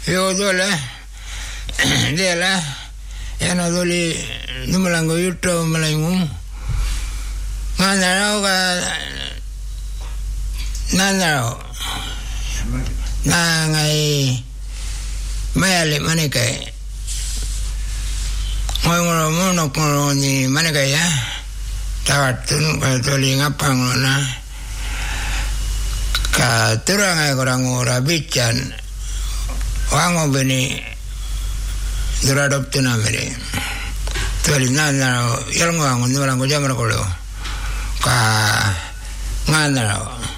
Yo dole. Dela. Ya no dole numalango yuto malangu. Nganaro ka nanaro. Na ngai mayale manikai. Ngoro mono kono ni manikai ya. Tawatun ka dole ngapang na. Ka turangai korang ora bican. Wango bini duradop tunamere. Tuali nana yalngo wango numalango jamar kolo. Ka ngana.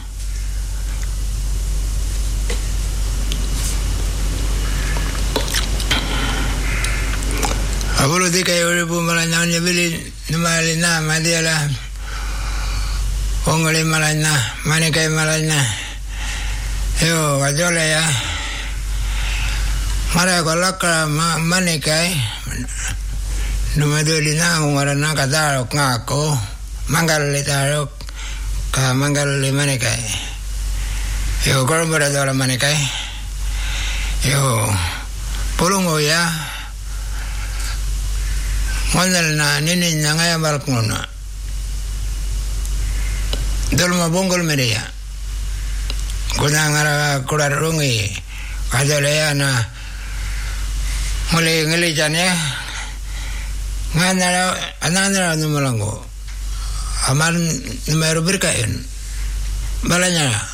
Abulu dikai uribu malanya nyabili numali na madiala. Ongole malanya manikai malanya. Yo wajole ya. Mara kolaka manikai numadoli na ngarana kadaro ngako manggal letaro ka manggal le manikai yo kormbara dala manikai yo pulungo ya ngonal na nini ngaya balkona dolma bongol media kuna ngara kurarungi kadole ya na mulai ngelijannya nganara anandra numalango aman numero berkain balanya